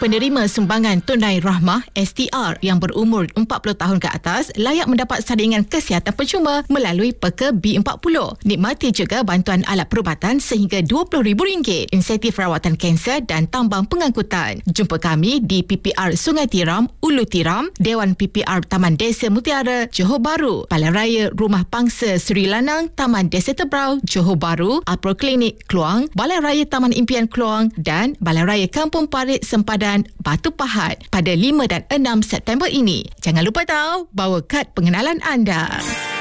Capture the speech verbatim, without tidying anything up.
Penerima sumbangan tunai rahmah S T R yang berumur empat puluh tahun ke atas layak mendapat saringan kesihatan percuma melalui Peka B empat puluh. Nikmati juga bantuan alat perubatan sehingga dua puluh ribu ringgit, insentif rawatan kanser dan tambang pengangkutan. Jumpa kami di P P R Sungai Tiram, Ulu Tiram, Dewan P P R Taman Desa Mutiara, Johor Bahru, Balai Raya Rumah Pangsa Seri Lanang, Taman Desa Tebrau, Johor Bahru, Apro Klinik Kluang, Balai Raya Taman Impian Kluang dan Balai Raya Kampung Parit Sempadan Batu Pahat pada lima dan enam September ini. Jangan lupa tahu, bawa kad pengenalan anda.